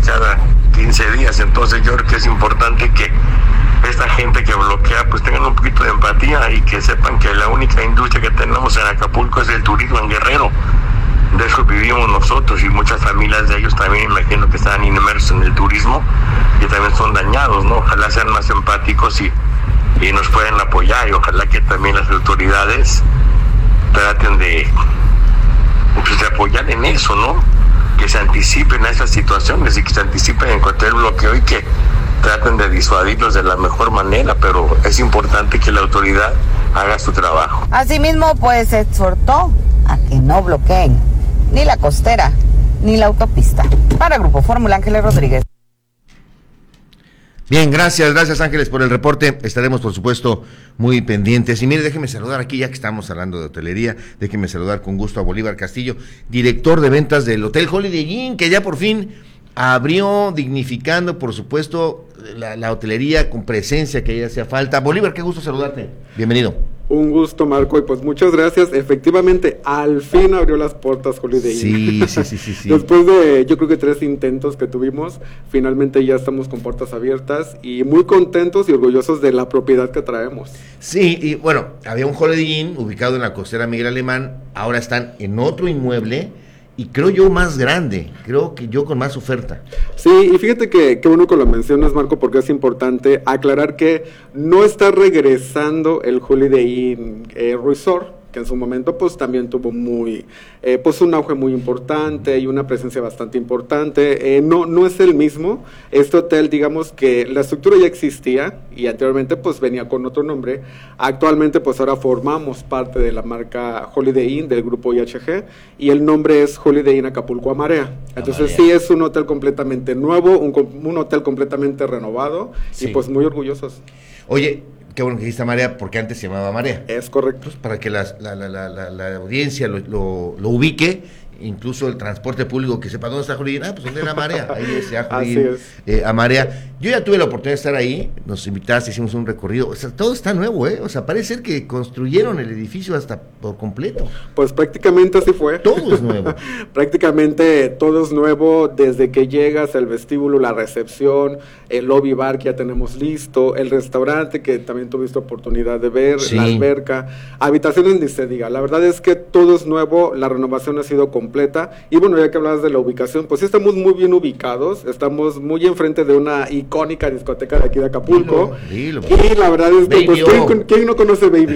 cada 15 días. Entonces yo creo que es importante que esta gente que bloquea pues tengan un poquito de empatía y que sepan que la única industria que tenemos en Acapulco es el turismo en Guerrero. De eso vivimos nosotros, y muchas familias de ellos también imagino que están inmersos en el turismo y también son dañados, ¿no? Ojalá sean más empáticos y nos puedan apoyar, y ojalá que también las autoridades traten de apoyar en eso, ¿no? Que se anticipen a esas situaciones y que se anticipen en cualquier bloqueo y que traten de disuadirlos de la mejor manera, pero es importante que la autoridad haga su trabajo. Asimismo, pues exhortó a que no bloqueen ni la costera ni la autopista. Para Grupo Fórmula, Ángeles Rodríguez. Bien, gracias Ángeles por el reporte. Estaremos, por supuesto, muy pendientes. Y mire, déjeme saludar aquí, ya que estamos hablando de hotelería, déjeme saludar con gusto a Bolívar Castillo, director de ventas del Hotel Holiday Inn, que ya por fin abrió, dignificando, por supuesto, la hotelería con presencia que ya hacía falta. Bolívar, qué gusto saludarte. Bienvenido. Un gusto, Marco, y pues muchas gracias. Efectivamente, al fin abrió las puertas Holiday Inn. Sí. Después de, yo creo que 3 intentos que tuvimos, finalmente ya estamos con puertas abiertas y muy contentos y orgullosos de la propiedad que traemos. Sí, y bueno, había un Holiday Inn ubicado en la costera Miguel Alemán, ahora están en otro inmueble, y creo yo más grande, creo que yo con más oferta. Sí, y fíjate que bueno que lo mencionas, Marco, porque es importante aclarar que no está regresando el Holiday Inn Resort, que en su momento pues también tuvo pues un auge muy importante y una presencia bastante importante. No es el mismo. Este hotel, digamos que la estructura ya existía y anteriormente pues venía con otro nombre. Actualmente pues ahora formamos parte de la marca Holiday Inn del grupo IHG y el nombre es Holiday Inn Acapulco Amarea. Entonces sí es un hotel completamente nuevo, un hotel completamente renovado, sí. Y pues muy orgullosos. Oye, qué bueno que dijiste Marea, porque antes se llamaba Marea. Es correcto. Pues para que la audiencia lo ubique, incluso el transporte público que sepa dónde está Holiday Inn, pues dónde era Marea, ahí se a Marea. Yo ya tuve la oportunidad de estar ahí, nos invitaste, hicimos un recorrido, o sea, todo está nuevo, o sea, parece ser que construyeron el edificio hasta por completo. Pues prácticamente así fue. Todo es nuevo. Prácticamente todo es nuevo, desde que llegas, el vestíbulo, la recepción, el lobby bar que ya tenemos listo, el restaurante que también tuviste oportunidad de ver, sí. La alberca, habitaciones ni se diga. La verdad es que todo es nuevo, la renovación ha sido completa, y bueno, ya que hablabas de la ubicación, pues sí estamos muy bien ubicados, estamos muy enfrente de una icónica discoteca de aquí de Acapulco, dilo. Y la verdad es que pues, ¿quién no conoce Baby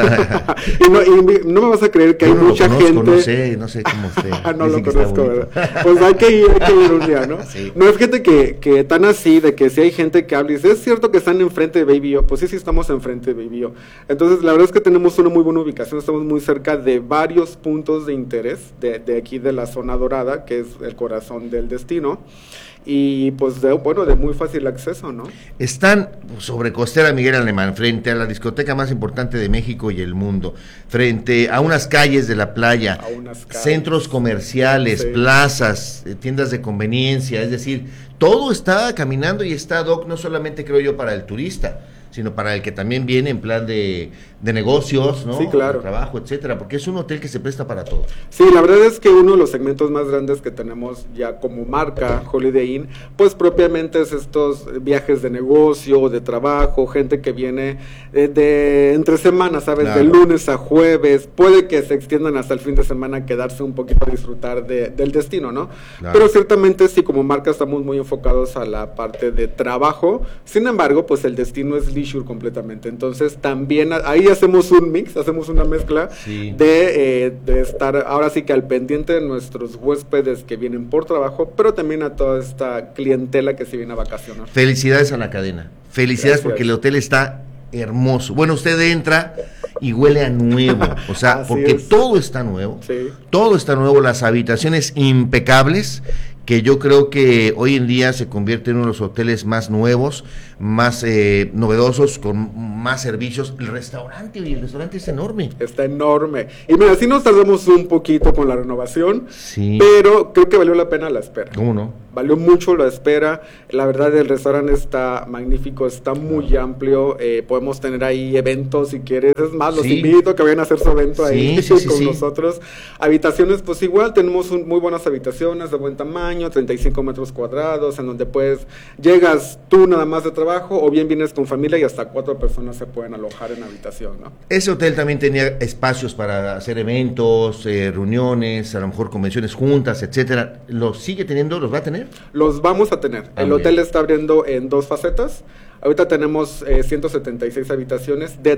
y no me vas a creer que hay mucha gente. No sé cómo esté. No lo conozco, ¿verdad? Pues hay que ir un día, ¿no? Sí. No, es gente que tan así, de que si hay gente que habla y dice, es cierto que están enfrente de Baby, pues sí estamos enfrente de Baby. Entonces la verdad es que tenemos una muy buena ubicación, estamos muy cerca de varios puntos de interés de aquí de la zona dorada, que es el corazón del destino. Y pues de muy fácil acceso, ¿no? Están sobre costera Miguel Alemán, frente a la discoteca más importante de México y el mundo, frente a unas calles de la playa, centros comerciales, sí. Plazas, tiendas de conveniencia, es decir, todo está caminando y está ad hoc, no solamente creo yo para el turista, sino para el que también viene en plan de negocios, ¿no? Sí, claro. De trabajo, etcétera, porque es un hotel que se presta para todo. Sí, la verdad es que uno de los segmentos más grandes que tenemos ya como marca Holiday Inn, pues propiamente es estos viajes de negocio, de trabajo, gente que viene de entre semanas, ¿sabes? Claro. De lunes a jueves, puede que se extiendan hasta el fin de semana a quedarse un poquito a disfrutar del destino, ¿no? Claro. Pero ciertamente sí, como marca estamos muy enfocados a la parte de trabajo, sin embargo, pues el destino es leisure completamente, entonces también ahí hacemos un mix, hacemos una mezcla, sí. de estar ahora sí que al pendiente de nuestros huéspedes que vienen por trabajo, pero también a toda esta clientela que se viene a vacacionar. Felicidades a la cadena, felicidades. Gracias. Porque el hotel está hermoso. Bueno, usted entra y huele a nuevo, o sea, porque todo está nuevo, sí. Todo está nuevo, las habitaciones impecables, que yo creo que hoy en día se convierte en uno de los hoteles más nuevos, más novedosos, con más servicios. El restaurante es enorme. Está enorme. Y mira, sí nos tardamos un poquito con la renovación, sí. Pero creo que valió la pena la espera. ¿Cómo no? valió mucho la espera. La verdad, el restaurante está magnífico, está muy amplio. Podemos tener ahí eventos si quieres. Es más, los invito a que vayan a hacer su evento ahí con nosotros. Habitaciones, pues igual, tenemos muy buenas habitaciones de buen tamaño, 35 metros cuadrados, en donde llegas tú nada más de trabajo, o bien vienes con familia y hasta 4 personas se pueden alojar en habitación, ¿no? Ese hotel también tenía espacios para hacer eventos, reuniones, a lo mejor convenciones juntas, etcétera. ¿Los sigue teniendo? ¿Los va a tener? Los vamos a tener. El hotel está abriendo en 2 facetas. Ahorita tenemos 176 habitaciones de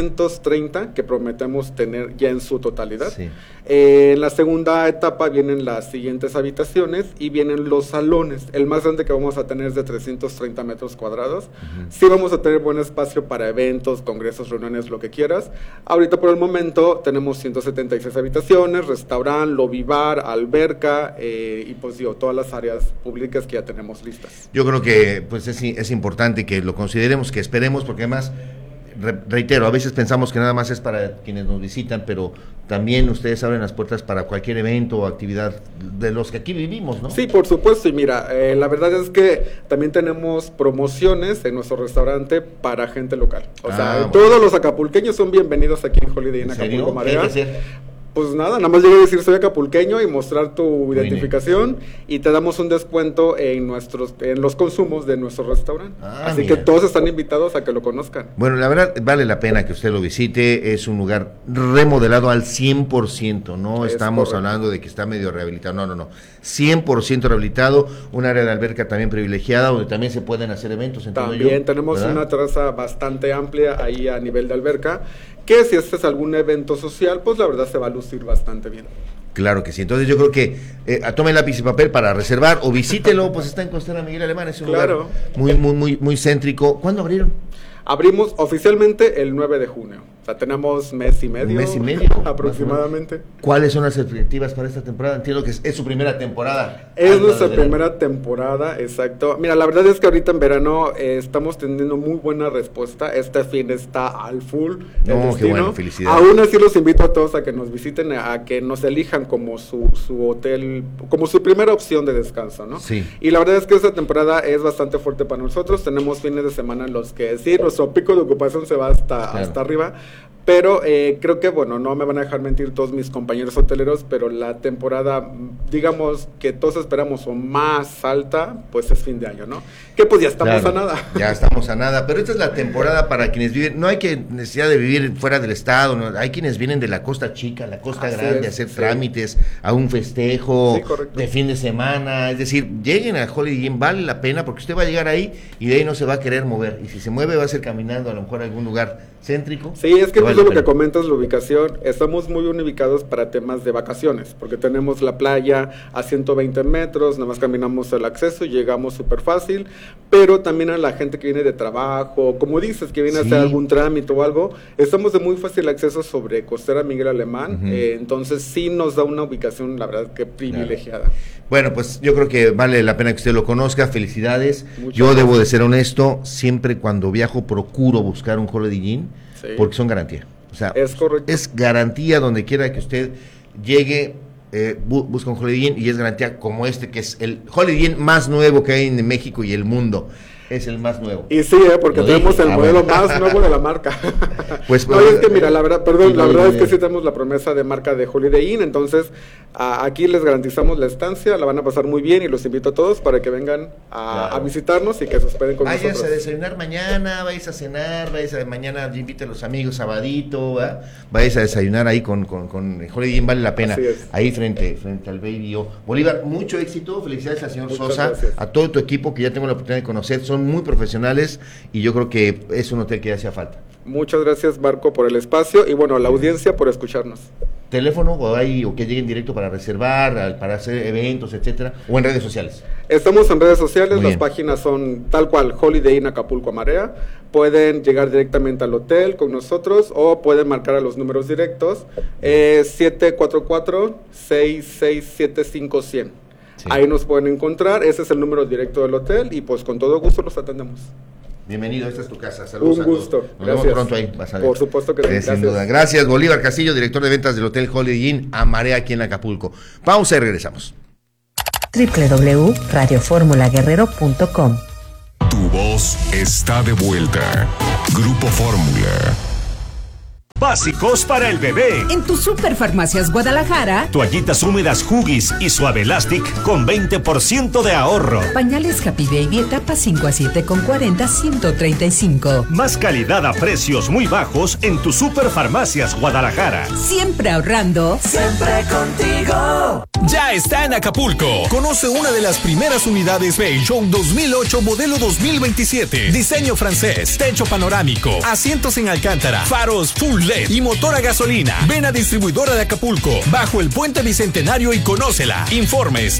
330 que prometemos tener ya en su totalidad. Sí. En la segunda etapa vienen las siguientes habitaciones y vienen los salones. El más grande que vamos a tener es de 330 metros cuadrados. Sí vamos a tener buen espacio para eventos, congresos, reuniones, lo que quieras. Ahorita por el momento tenemos 176 habitaciones, restaurante, lobby bar, alberca y pues digo, todas las áreas públicas que ya tenemos listas. Yo creo que pues es importante que lo consideremos, que esperemos, porque además, reitero, a veces pensamos que nada más es para quienes nos visitan, pero también ustedes abren las puertas para cualquier evento o actividad de los que aquí vivimos, ¿no? Sí, por supuesto, y mira, la verdad es que también tenemos promociones en nuestro restaurante para gente local. O sea, todos los acapulqueños son bienvenidos aquí en Holiday Inn Acapulco Marea. ¿Qué hay que hacer? Pues nada más llega a decir soy acapulqueño y mostrar tu identificación y te damos un descuento en los consumos de nuestro restaurante. Así que todos están invitados a que lo conozcan. Bueno, la verdad vale la pena que usted lo visite, es un lugar remodelado al 100%, no estamos hablando de que está medio rehabilitado, no, 100% rehabilitado, un área de alberca también privilegiada donde también se pueden hacer eventos. También tenemos una terraza bastante amplia ahí a nivel de alberca, que si este es algún evento social, pues la verdad se va a lucir bastante bien. Claro que sí, entonces yo creo que tome lápiz y papel para reservar o visítelo, pues está en Costera Miguel Alemán, es un lugar muy céntrico. ¿Cuándo abrieron? Abrimos oficialmente el 9 de junio. O sea, tenemos mes y medio aproximadamente. ¿Cuáles son las expectativas para esta temporada? Entiendo que es su primera temporada. Es nuestra primera temporada, exacto. Mira, la verdad es que ahorita en verano estamos teniendo muy buena respuesta. Este fin está al full. Qué bueno, felicidades. Aún así los invito a todos a que nos visiten, a que nos elijan como su hotel, como su primera opción de descanso, ¿no? Sí. Y la verdad es que esta temporada es bastante fuerte para nosotros. Tenemos fines de semana en los que sí, nuestro pico de ocupación se va hasta arriba. Pero creo que, bueno, no me van a dejar mentir todos mis compañeros hoteleros, pero la temporada, digamos, que todos esperamos o más alta, pues es fin de año, ¿no? Que pues ya estamos a nada. Ya estamos a nada, pero esta es la temporada para quienes viven, no hay necesidad de vivir fuera del estado, ¿no? Hay quienes vienen de la Costa Chica, la Costa Grande, a hacer trámites, a un festejo de fin de semana, es decir, lleguen a Holiday Inn, vale la pena, porque usted va a llegar ahí y de ahí no se va a querer mover, y si se mueve va a ser caminando a lo mejor a algún lugar céntrico. Sí, es que lo que comentas, la ubicación, estamos muy bien ubicados para temas de vacaciones, porque tenemos la playa a 120 metros, nada más caminamos el acceso y llegamos súper fácil, pero también a la gente que viene de trabajo, como dices, que viene a hacer algún trámite o algo, estamos de muy fácil acceso sobre Costera Miguel Alemán, entonces sí nos da una ubicación, la verdad, que privilegiada. Bueno, pues yo creo que vale la pena que usted lo conozca, felicidades. Yo gracias. Debo de ser honesto, siempre cuando viajo procuro buscar un Holiday Inn, porque son garantía. O sea, es correcto. Es garantía donde quiera que usted llegue, busca un Holiday Inn y es garantía como este, que es el Holiday Inn más nuevo que hay en México y el mundo. Es el más nuevo. Y sí, porque tenemos el modelo más nuevo de la marca. Pues, no, es que mira, la verdad, la verdad es que sí tenemos la promesa de marca de Holiday Inn, entonces aquí les garantizamos la estancia, la van a pasar muy bien y los invito a todos para que vengan a visitarnos y que se hospeden con nosotros. Váyanse a desayunar mañana, vais a cenar, mañana invite a los amigos sabadito, vais a desayunar ahí con Holiday Inn, vale la pena. Ahí frente al Baby O. Bolívar, mucho éxito, felicidades al señor Sosa, a todo tu equipo que ya tengo la oportunidad de conocer, son muy profesionales y yo creo que es un hotel que hacía falta. Muchas gracias, Marco, por el espacio y bueno, a la audiencia por escucharnos. ¿Teléfono o que lleguen directo para reservar, para hacer eventos, etcétera, o en redes sociales? Estamos en redes sociales, las páginas son tal cual, Holiday Inn Acapulco Marea. Pueden llegar directamente al hotel con nosotros o pueden marcar a los números directos 744-667-5100. Sí. Ahí nos pueden encontrar, ese es el número directo del hotel y pues con todo gusto los atendemos. Bienvenido, esta es tu casa. Saludos. Un gusto. Nos vemos pronto ahí. Vas a ver. Por supuesto que sí. Sin duda. Gracias, Bolívar Castillo, director de ventas del Hotel Holiday Inn a Marea aquí en Acapulco. Pausa y regresamos. www.radioformulaguerrero.com. Tu voz está de vuelta. Grupo Fórmula. Básicos para el bebé. En tu Superfarmacias Guadalajara, Toallitas húmedas Huggies y Suave Elastic con 20% de ahorro. pañales Happy Baby etapa 5 a 7 con 40, 135. Más calidad a precios muy bajos en tu Superfarmacias Guadalajara. Siempre ahorrando. Siempre contigo. Ya está en Acapulco. Conoce una de las primeras unidades Peugeot 2008 modelo 2027. Diseño francés, techo panorámico, asientos en alcántara, faros full LED y motor a gasolina. Ven a Distribuidora de Acapulco, bajo el Puente Bicentenario y conócela. Informes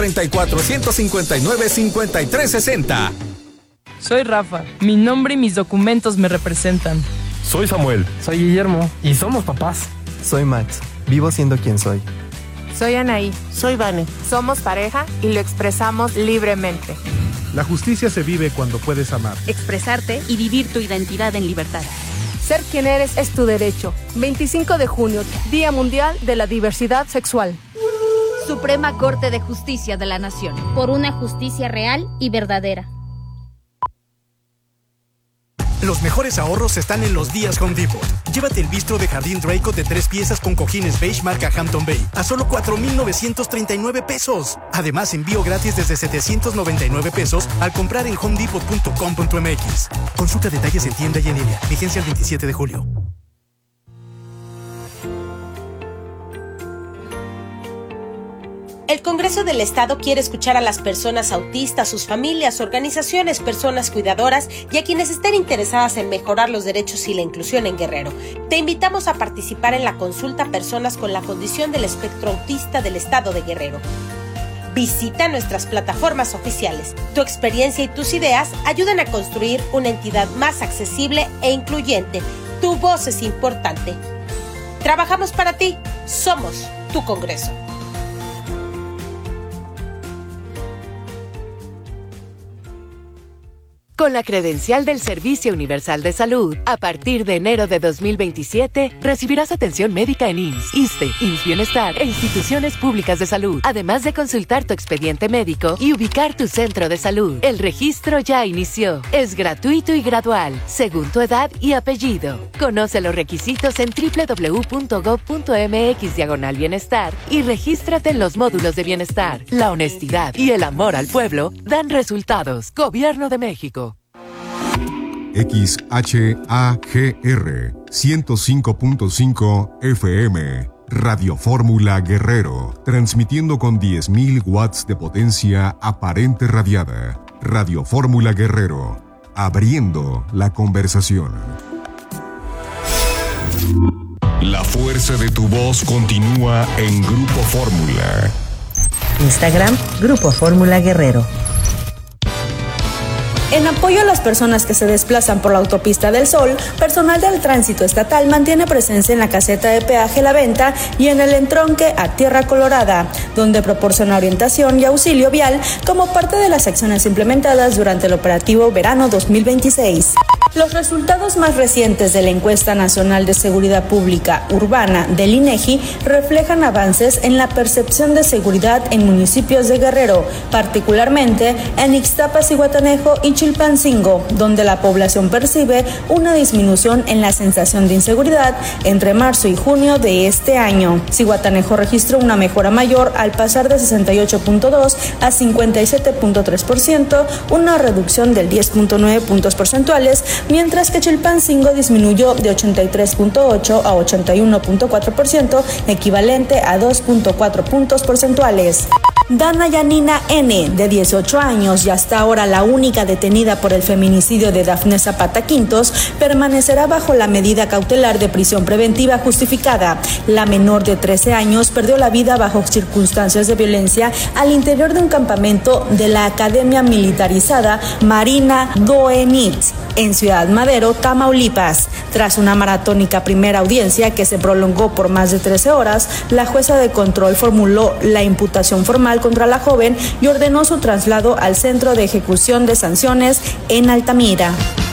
744-159-5360. Soy Rafa. Mi nombre y mis documentos me representan. Soy Samuel. Soy Guillermo. Y somos papás. Soy Max. Vivo siendo quien soy. Soy Anaí. Soy Vane. Somos pareja y lo expresamos libremente. La justicia se vive cuando puedes amar, expresarte y vivir tu identidad en libertad. Ser quien eres es tu derecho. 25 de junio, Día Mundial de la Diversidad Sexual. Suprema Corte de Justicia de la Nación. Por una justicia real y verdadera. Los mejores ahorros están en los días Home Depot. Llévate el bistro de jardín Draco de 3 piezas con cojines beige marca Hampton Bay a solo 4,939 pesos. Además, envío gratis desde 799 pesos al comprar en homedepot.com.mx. Consulta detalles en tienda y en línea. Vigencia el 27 de julio. El Congreso del Estado quiere escuchar a las personas autistas, sus familias, organizaciones, personas cuidadoras y a quienes estén interesadas en mejorar los derechos y la inclusión en Guerrero. Te invitamos a participar en la consulta Personas con la Condición del Espectro Autista del Estado de Guerrero. Visita nuestras plataformas oficiales. Tu experiencia y tus ideas ayudan a construir una entidad más accesible e incluyente. Tu voz es importante. Trabajamos para ti. Somos tu Congreso. Con la credencial del Servicio Universal de Salud, a partir de enero de 2027, recibirás atención médica en IMSS, ISSSTE, IMSS Bienestar e instituciones públicas de salud, además de consultar tu expediente médico y ubicar tu centro de salud. El registro ya inició. Es gratuito y gradual, según tu edad y apellido. Conoce los requisitos en www.gov.mx/bienestar y regístrate en los módulos de bienestar. La honestidad y el amor al pueblo dan resultados. Gobierno de México. XHAGR 105.5 FM Radio Fórmula Guerrero, transmitiendo con 10.000 watts de potencia aparente radiada. Radio Fórmula Guerrero, abriendo la conversación. La fuerza de tu voz continúa en Grupo Fórmula. Instagram, Grupo Fórmula Guerrero. En apoyo a las personas que se desplazan por la autopista del Sol, personal del tránsito estatal mantiene presencia en la caseta de peaje La Venta y en el entronque a Tierra Colorada, donde proporciona orientación y auxilio vial como parte de las acciones implementadas durante el operativo Verano 2026. Los resultados más recientes de la Encuesta Nacional de Seguridad Pública Urbana del INEGI reflejan avances en la percepción de seguridad en municipios de Guerrero, particularmente en Ixtapas, Zihuatanejo y Chilpancingo, donde la población percibe una disminución en la sensación de inseguridad entre marzo y junio de este año. Zihuatanejo registró una mejora mayor al pasar de 68.2 a 57.3%, una reducción del 10.9 puntos porcentuales, mientras que Chilpancingo disminuyó de 83.8 a 81.4%, equivalente a 2.4 puntos porcentuales. Dana Yanina N., de 18 años y hasta ahora la única detenida por el feminicidio de Dafne Zapata Quintos, permanecerá bajo la medida cautelar de prisión preventiva justificada. La menor de 13 años perdió la vida bajo circunstancias de violencia al interior de un campamento de la Academia Militarizada Marina Goenitz, en Ciudad Madero, Tamaulipas. Tras una maratónica primera audiencia que se prolongó por más de 13 horas, la jueza de control formuló la imputación formal contra la joven y ordenó su traslado al Centro de Ejecución de Sanciones en Altamira.